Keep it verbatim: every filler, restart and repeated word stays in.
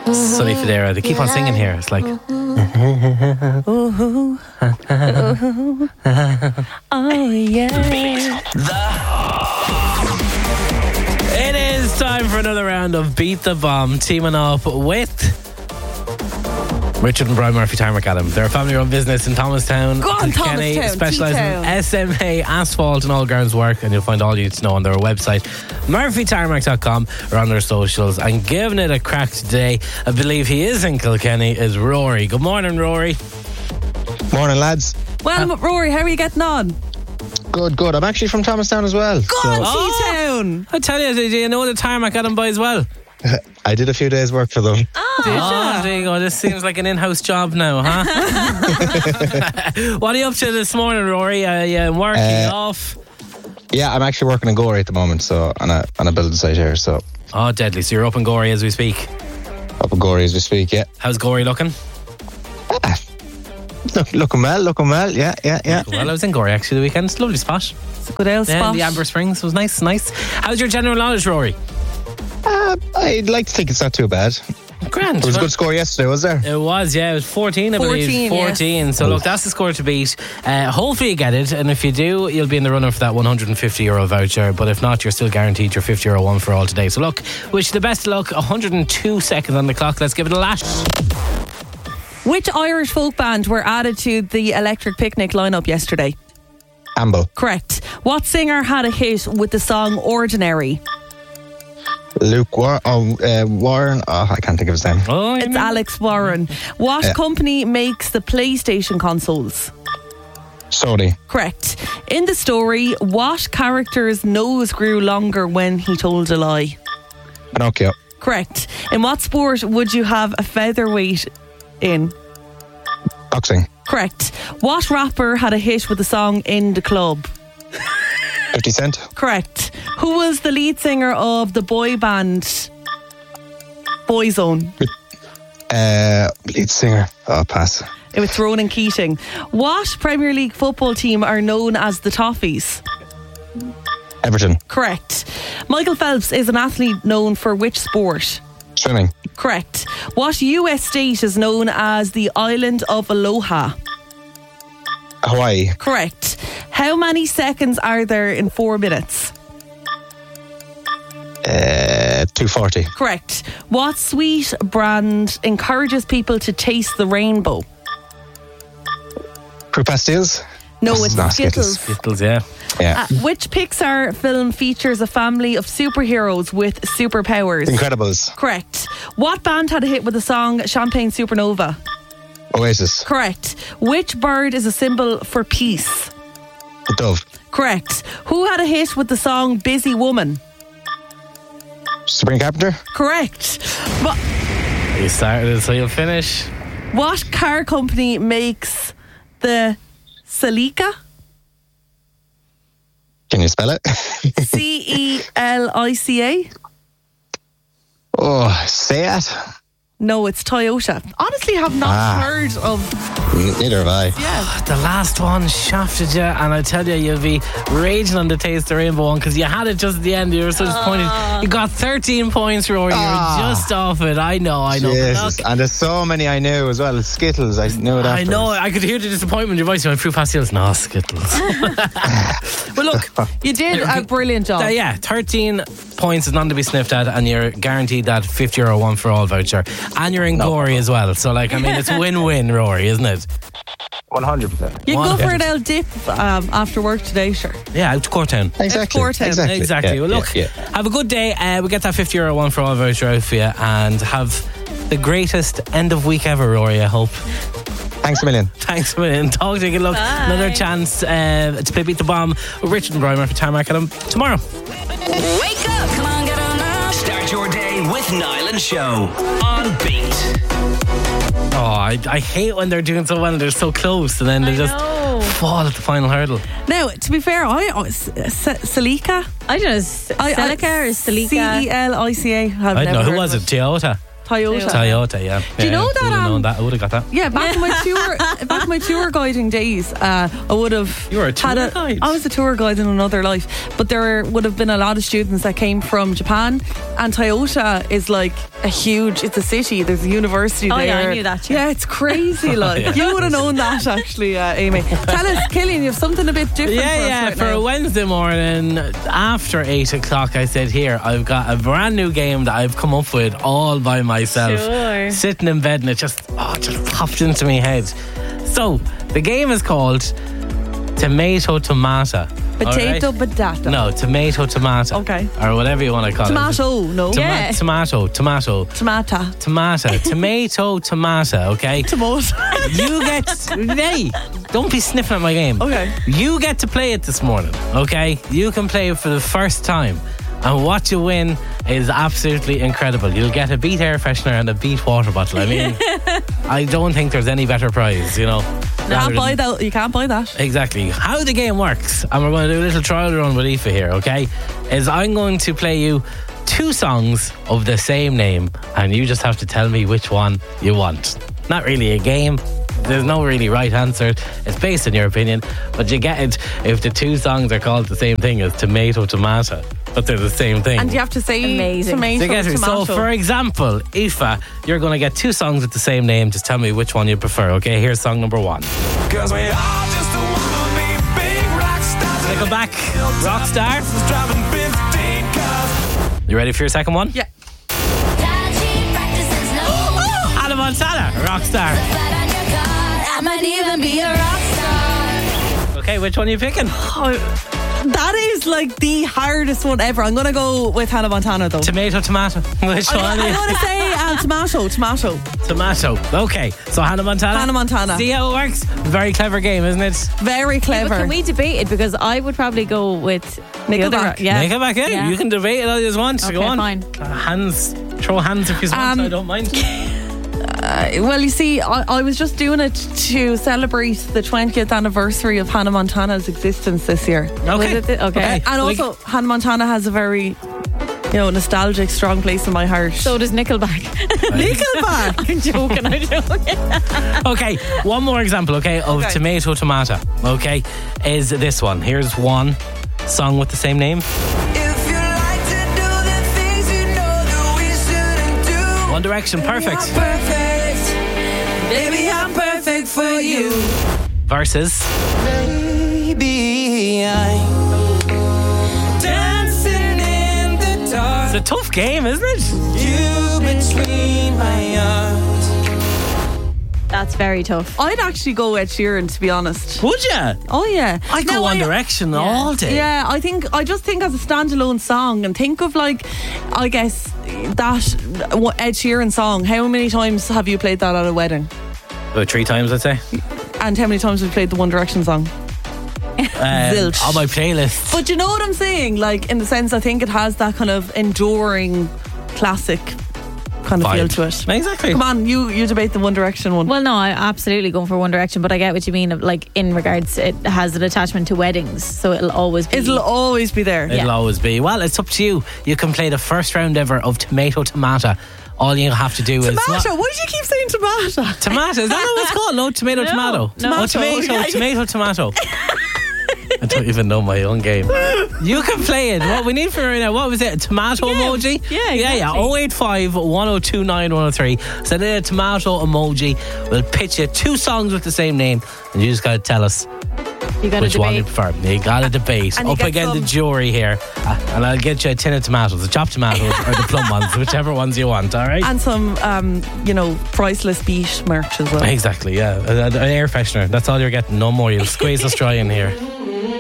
Sonny Fodera. They keep on singing here. It's like. Oh yeah. It is time for another round of Beat the Bomb, teaming up with Richard and Brian Murphy Tarmac Adam. They're a family-run business in Thomastown. Go on, Kenny, Thomastown, specialising in T-Town. S M A, asphalt and all grounds work, and you'll find all you need to know on their website, murphy tarmac dot com, or on their socials. And giving it a crack today, I believe he is in Kilkenny, is Rory. Good morning, Rory. Morning, lads. Well, uh, Rory, how are you getting on? Good, good. I'm actually from Thomastown as well. Go so on, Oh. T-Town. I tell you, do you know the Tarmac Adam boy as well? I did a few days' work for them. Oh, Oh, there you go. This seems like an in-house job now, huh? What are you up to this morning, Rory? Are you working Uh, off? Yeah, I'm actually working in Gorey at the moment, so on a on a building site here. So Oh, deadly. So you're up in Gorey as we speak. up in Gorey as we speak. Yeah, How's Gorey looking? ah, look, looking well, looking well. Yeah, yeah, yeah. Well, I was in Gorey actually the weekend. It's a lovely spot. It's a good old Yeah, spot. the Amber Springs was nice, nice. How's your general knowledge, Rory? Uh, I'd like to think it's not too bad. Grand. There was a Well, good score yesterday, was there? It was, yeah. It was fourteen, I believe. fourteen, yes. fourteen. So, look, that's the score to beat. Uh, hopefully you get it. And if you do, you'll be in the running for that one hundred fifty euro voucher. But if not, you're still guaranteed your fifty euro one for all today. So, look, wish you the best of luck. one hundred two seconds on the clock. Let's give it a lash. Which Irish folk band were added to the Electric Picnic lineup yesterday? Amble, Correct. What singer had a hit with the song Ordinary? Luke War- oh, uh, Warren. Oh, I can't think of his name. Oh, It's Alex Warren. What Yeah. company makes the PlayStation consoles? Sony, Correct. In the story, what character's nose grew longer when he told a lie? Pinocchio, Correct. In what sport would you have a featherweight in? boxing, Correct. What rapper had a hit with the song In the Club? fifty Cent, Correct. Who was the lead singer of the boy band Boyzone? uh, lead singer. Oh, pass. It was Ronan Keating. What Premier League football team are known as the Toffees? Everton, Correct. Michael Phelps is an athlete known for which sport? swimming, Correct. What U S state is known as the island of Aloha? Hawaii, Correct. How many seconds are there in four minutes? uh, two forty. Correct. What sweet brand encourages people to taste the rainbow? Fruit pastilles. No, This it's is not Skittles. Skittles, yeah. Yeah, Uh, which Pixar film features a family of superheroes with superpowers? Incredibles, Correct. What band had a hit with the song Champagne Supernova? Oasis, Correct. Which bird is a symbol for peace? Dove, Correct. Who had a hit with the song Busy Woman? Sabrina Carpenter, Correct. What, You started it, so you'll finish. what car company makes the Celica? can you spell it? C E L I C A? Oh, say it. No, it's Toyota. Honestly, have not Ah. heard of. Neither have I. Yeah. The last one shafted you, and I tell you, you'll be raging on the Taste the Rainbow one because you had it just at the end. You were so disappointed. You got thirteen points, Rory. You Ah. were just off it. I know, I know. But Jesus. look, And there's so many I knew as well. Skittles, I knew it I afterwards. know. I could hear the disappointment in your voice. You went through pastilles. No, Skittles. But look, You did a brilliant job. uh, yeah, thirteen points is none to be sniffed at, and you're guaranteed that fifty euro one for all voucher. And you're in Gorey as well. So, like, I mean, it's win-win, Rory, isn't it? one hundred percent. You can go One for hit. an old dip um, after work today, sure. Yeah, out to Courtown. Exactly. Cortown. Exactly. Exactly. Yeah, well, look, yeah, have a good day. Uh, we get that fifty euro one for all voucher out for you, and have the greatest end of week ever, Rory, I hope. Thanks a million. Thanks a million. Talk to you. Good luck. Bye. Another chance uh, to play Beat the Bomb with Richard and Brian Murphy Tarmac at him tomorrow. Wake up! Come on, get on up! Start your day with Niall and Show on Beat. Oh, I, I hate when they're doing so well and they're so close and then they I just know. fall at the final hurdle. Now, to be fair, I oh, S- S- Celica. I don't know, is it I- I- Celica or Celica? C E L I C A. I've I don't never know. Who heard was of it? Toyota. Toyota. Toyota, yeah. Do you Yeah, know I that, would have um, known that. I would have got that. Yeah, back in my tour, back in my tour guiding days, uh, I would have. You were a tour had guide? I was a tour guide in another life, but there would have been a lot of students that came from Japan, and Toyota is like a huge, it's a city, there's a university Oh, there. yeah, I knew that, yeah. Yeah, it's crazy, like. Yeah. You would have known that, actually, uh, Amy. Tell us, Killian, you have something a bit different Yeah, for us yeah. right For now. a Wednesday morning after eight o'clock, I said, "Here, I've got a brand new game that I've come up with all by myself." Sure. Sitting in bed, and it just, oh, it just popped into my head. So the game is called Tomato Tomata. Potato, All right? potato. No, tomato tomato. Okay. Or whatever you want to call Tomato, no. it. Toma- Yeah. Tomato, tomato, Tomato. tomato, tomato, tomato. Okay. Tomato. You get, hey, don't be sniffing at my game. Okay. You get to play it this morning, okay? You can play it for the first time. And what you win is absolutely incredible. You'll get a Beat air freshener and a Beat water bottle. I mean, I don't think there's any better prize, you know. You rather can't buy than- that. You can't buy that. Exactly. How the game works, and we're going to do a little trial run with Aoife here, okay? Is I'm going to play you two songs of the same name, and you just have to tell me which one you want. Not really a game. There's no really right answer. It's based on your opinion, but you get it if the two songs are called the same thing as tomato, tomato, but they're the same thing. And you have to say Amazing. tomato, So, get it. tomato. So, for example, Aoife, you're going to get two songs with the same name. Just tell me which one you prefer, okay? Here's song number one. Cause we all just wanna be big rock stars. Nickelback, Rockstar. Driving fifteen cars. You ready for your second one? Yeah. Hannah Montana, Rockstar. I might even be a rock star. Okay, which one are you picking? Oh, that is like the hardest one ever. I'm going to go with Hannah Montana, though. Tomato, tomato. Which I'm one? going to say um, tomato, tomato. Tomato. Okay, so Hannah Montana. Hannah Montana. See how it works? Very clever game, isn't it? Very But clever. can we debate it? Because I would probably go with the Nickelback. other- Yeah. Make it back in. Yeah. You can debate it all you want. Okay, Go on. fine. Uh, hands. Throw hands if you want. Um, I don't mind. Uh, well, you see, I, I was just doing it to celebrate the twentieth anniversary of Hannah Montana's existence this year. Okay. Was it the- okay. Uh, and Like- also, Hannah Montana has a very, you know, nostalgic, strong place in my heart. So does Nickelback. Nickelback. I'm joking, I'm joking. Okay, one more example, okay, of Okay. tomato, tomato, okay, is this one. Here's one song with the same name. If you like to do the things you know that we shouldn't do. One Direction, perfect. I'm perfect. Baby, I'm perfect for you. Versus Baby, I'm dancing in the dark. it's a tough game, isn't it? You between my arms. That's very tough. I'd actually go Ed Sheeran, to be honest. Would you? Oh, yeah. I'd go Now, One I- Direction all day. Yeah, I think I just think as a standalone song, and think of like, I guess that what Ed Sheeran song. How many times have you played that at a wedding? About three times, I'd say. And how many times have you played the One Direction song? Um, Zilch. on my playlist. But you know what I'm saying? Like, in the sense, I think it has that kind of enduring classic kind of feel Vibe. to it. Exactly. Come on, you you debate the One Direction one. Well, no, I absolutely going for One Direction, but I get what you mean. Like in regards, it has an attachment to weddings, so it'll always be. It'll always be there. It'll always be. Well, it's up to you. You can play the first round ever of Tomato Tomato. All you have to do is Tomato. Why do you keep saying tomato? Tomato. Is that what it's called? No, tomato, No, tomato. no. Oh, Tomato. tomato, Yeah. tomato, tomato. I don't even know my own game. You can play it. What we need for right now, what was it? A tomato Yeah. emoji? Yeah, Yeah, yeah. exactly. oh eight five, one oh two, nine one oh three. Send in a tomato emoji. We'll pitch you two songs with the same name, and you just got to tell us You got to which one you debate. prefer. You got to debate. And you Up get against the some- jury here. Uh, and I'll get you a tin of tomatoes, the chopped tomatoes or the plum ones, whichever ones you want, all right? And some, um, you know, priceless beat merch as well. Exactly, yeah. A- a- An air freshener. That's all you're getting. No more. You'll squeeze us dry in here.